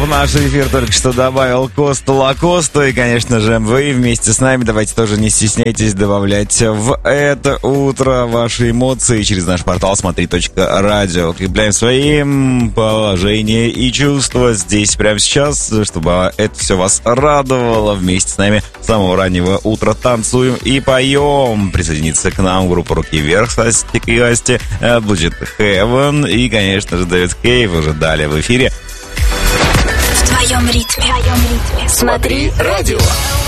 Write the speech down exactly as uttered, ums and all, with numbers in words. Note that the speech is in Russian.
наш эфир только что добавил Коста Лакоста. И, конечно же, вы вместе с нами давайте тоже не стесняйтесь добавлять в это утро ваши эмоции через наш портал смотри точка радио. Укрепляем свои положения и чувства здесь прямо сейчас, чтобы это все вас радовало. Вместе с нами с самого раннего утра танцуем и поем. Присоединиться к нам группа «Руки вверх» с Гасти будет Heaven. И, конечно же, Дэвид Кейв уже далее в эфире. В твоем ритме. В твоем ритме. Смотри радио.